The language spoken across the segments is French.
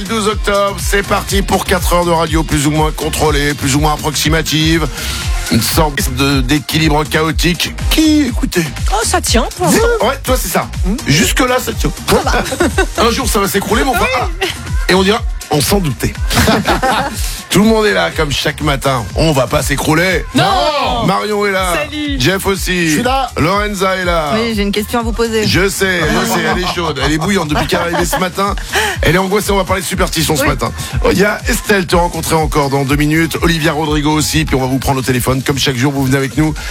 12 octobre, c'est parti pour 4 heures de radio plus ou moins contrôlée, plus ou moins approximative. Une sorte d'équilibre chaotique qui, écoutez... Oh, ça tient pour l'instant. Ouais, toi c'est ça. Jusque-là, ça tient. Un jour, ça va s'écrouler, mon frère. Et on dira, on s'en doutait. Tout le monde est là, comme chaque matin. On va pas s'écrouler. Non. Marion est là. Salut. Jeff aussi. Je suis là. Lorenza est là. Oui, j'ai une question à vous poser. Je sais, elle est chaude, elle est bouillante depuis qu'elle est arrivée ce matin. Elle est angoissée, on va parler de superstition ce matin. Il y a Estelle, te rencontrer encore dans 2 minutes. Olivia Rodrigo aussi, puis on va vous prendre au téléphone. Comme chaque jour, vous venez avec nous.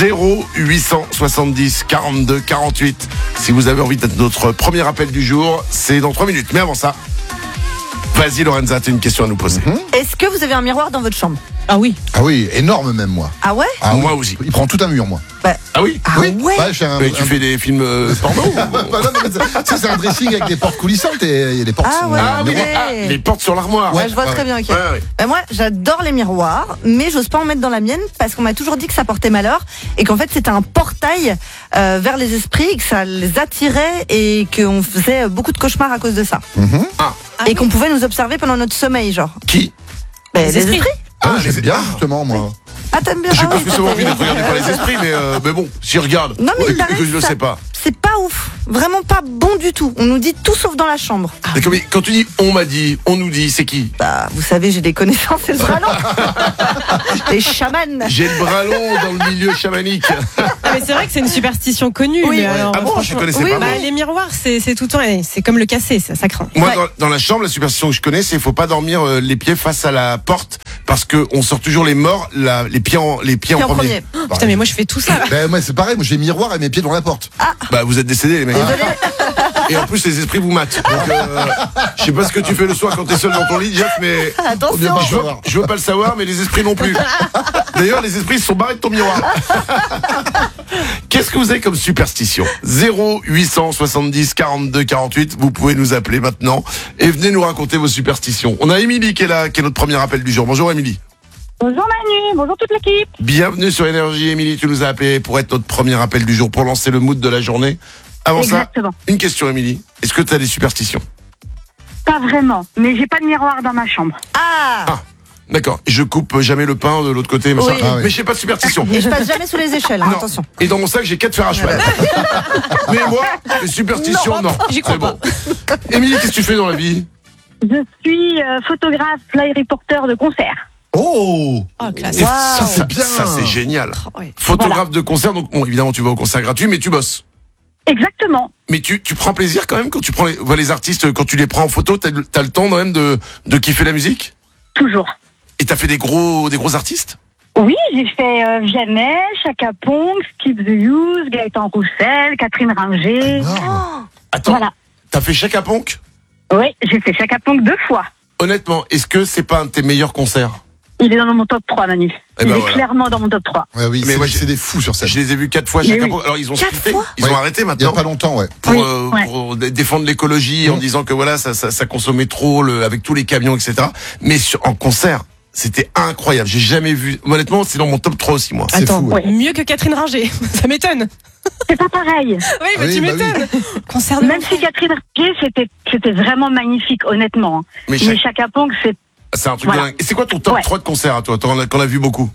0870 42 48. Si vous avez envie d'être notre premier appel du jour, c'est dans 3 minutes. Mais avant ça, vas-y Lorenza, tu as une question à nous poser. Est-ce que vous avez un miroir dans votre chambre? Ah oui. Ah oui, énorme même moi. Ah ouais? Ah, Moi oui. aussi. Il prend tout un mur moi. Ah oui? Ah oui. ouais? Ouais, j'ai un, Mais tu fais des films porno ou- Bah non, mais ça, c'est un dressing avec des portes coulissantes et les portes Ah sont. ouais. Ah oui, Ouais. les portes sur l'armoire. Ouais, je vois très bien, ok. Ouais. Bah, moi, j'adore les miroirs, mais j'ose pas en mettre dans la mienne parce qu'on m'a toujours dit que ça portait malheur et qu'en fait c'était un portail vers les esprits, que ça les attirait et qu'on faisait beaucoup de cauchemars à cause de ça. Et qu'on pouvait nous observer pendant notre sommeil, genre. Qui? Bah, Les esprits. Ah, les- j'aime bien justement moi. Ah, t'aimes bien? J'ai Ah pas oui, spécialement envie toi, d'être regardé par les esprits, mais bon, si regarde, Non, mais il que paraît je le que sais pas. c'est pas ouf. Vraiment pas bon du tout. On nous dit tout sauf dans la chambre. D'accord, mais quand tu dis on m'a dit, on nous dit, c'est qui? Bah, vous savez, j'ai des connaissances et le bras long. Les chamans. J'ai le bras long dans le milieu chamanique. Ah, mais c'est vrai que c'est une superstition connue. Oui. mais alors, Ah bon, je franchement- connaissais oui, pas. Bah, moi. les miroirs, c'est tout le temps, c'est comme le casser, ça craint. Moi, Ouais. dans la chambre, la superstition que je connais, c'est qu'il faut pas dormir les pieds face à la porte parce que on sort toujours les morts, les pieds en premier. Putain, mais moi je fais tout ça. Ben, moi c'est pareil, moi j'ai miroir et mes pieds dans la porte. Bah, vous êtes décédés, les mecs. Et en plus, les esprits vous matent. Donc, je sais pas ce que tu fais le soir quand t'es seul dans ton lit, Jeff, mais Attention. je veux pas le savoir, mais les esprits non plus. D'ailleurs, les esprits se sont barrés de ton miroir. Qu'est-ce que vous avez comme superstition? 0870 42 48. Vous pouvez nous appeler maintenant et venez nous raconter vos superstitions. On a Émilie qui est là, qui est notre premier appel du jour. Bonjour Émilie. Bonjour Manu, bonjour toute l'équipe. Bienvenue sur Énergie. Émilie, tu nous as appelé pour être notre premier appel du jour, pour lancer le mood de la journée. Avant Exactement. ça, une question Émilie. Est-ce que tu as des superstitions? Pas vraiment, mais j'ai pas de miroir dans ma chambre. Ah. D'accord. Je coupe jamais le pain de l'autre côté, machin. Oui. Ah oui. Mais j'ai pas de superstition. Et je passe jamais sous les échelles, hein, Non. attention. Et dans mon sac, j'ai 4 fers à cheval. Mais moi, les superstitions, non. J'y crois C'est bon. Émilie, qu'est-ce que tu fais dans la vie? Je suis photographe, fly reporter de concert. Oh, Oh, classe. Et Wow. ça, c'est bien. Ça, c'est génial. Ouais. Photographe de concert, donc bon, évidemment, tu vas au concert gratuit, mais tu bosses. Exactement. Mais tu prends plaisir quand même quand tu vois les artistes, quand tu les prends en photo, t'as le temps quand même de kiffer la musique? Toujours. Et t'as fait des gros artistes? Oui, j'ai fait Vianney, Chaka Ponk, Skip the Use, Gaëtan Roussel, Catherine Ringer. énorme. Attends, Voilà. t'as fait Chaka Ponk? Oui, j'ai fait Chaka Ponk 2 fois. Honnêtement, est-ce que c'est pas un de tes meilleurs concerts? Il est dans mon top 3, Manu. Eh Il ben est voilà. clairement dans mon top 3. Ouais, oui, Mais moi, c'est des fous sur ça. Je les ai vus 4 fois Mais Chaka oui. Ponk. Alors ils ont 4 splitté, fois ils ont arrêté Il y a maintenant pas longtemps, ouais. pour, Oui, pour défendre l'écologie en disant que voilà ça consommait trop avec tous les camions, etc. Mais en concert, c'était incroyable. J'ai jamais vu. Honnêtement, c'est dans mon top 3 aussi moi. C'est Attends, fou, ouais. mieux que Catherine Ringer. Ça m'étonne. C'est pas pareil. Oui, mais Oui, tu bah m'étonnes. Concert de Même si Catherine Ringer, c'était vraiment magnifique, honnêtement. Mais Mais Chaka Ponk, c'est c'est un truc Voilà. de dingue. Et c'est quoi ton top Ouais. 3 de concert à toi? T'en as vu beaucoup.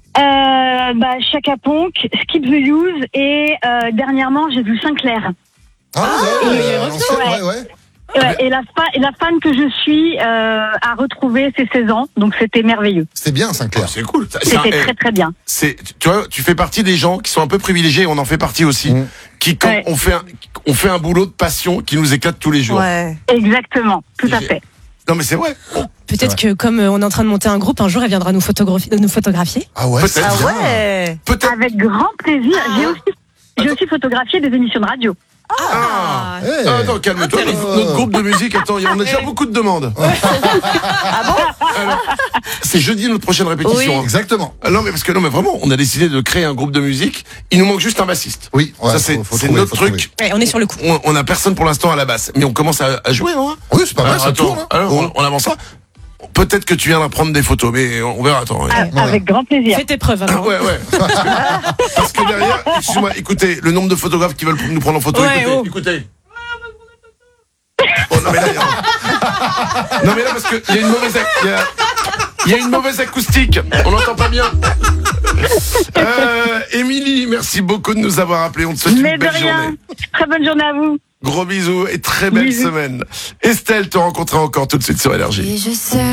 Chaka Ponk, Skip the Use et dernièrement j'ai vu Sinclair. Ah, il ouais, est à l'ancienne, retour. ouais. Et la fan que je suis a retrouvé ses 16 ans, donc c'était merveilleux. C'était bien Sinclair. C'est cool. C'était très très bien. Tu vois, tu fais partie des gens qui sont un peu privilégiés. On en fait partie aussi. Qui quand Ouais. on fait un boulot de passion qui nous éclate tous les jours. Ouais. Exactement, tout à J'ai- fait. Non mais c'est vrai. Peut-être que comme on est en train de monter un groupe, un jour elle viendra nous photographier. Ah ouais, Peut-être. c'est Ah bien. ouais. Peut-être. Avec grand plaisir. J'ai aussi photographié des émissions de radio. Ah. Hey. Attends, calme-toi. Notre groupe de musique, attends, on a déjà beaucoup de demandes. Alors, c'est jeudi notre prochaine répétition. Oui. hein. Exactement. Ah, non mais parce que non mais vraiment, on a décidé de créer un groupe de musique. Il nous manque juste un bassiste. Oui, ouais, Ça c'est faut c'est trouver, notre faut truc. Ouais, on est sur le coup. On a personne pour l'instant à la basse, mais on commence à jouer, non? Oui, c'est pas mal, Alors, ça attends, tourne. hein. alors, Bon. on avancera. Peut-être que tu viendras prendre des photos, mais on verra. Attends. Ouais. Avec grand plaisir. Fais tes preuves alors. Ouais. Parce que derrière, excuse-moi, écoutez, le nombre de photographes qui veulent nous prendre en photo, Ouais, écoutez, oh. écoutez. Oh non mais là, Non mais là parce que il y a une mauvaise il y a une mauvaise acoustique. On n'entend pas bien. Émilie, merci beaucoup de nous avoir appelés. On te souhaite Mais une de belle rien. journée. Très bonne journée à vous. Gros bisous et très belle Bisous. semaine. Estelle te rencontrera encore tout de suite sur Énergie. Et je sais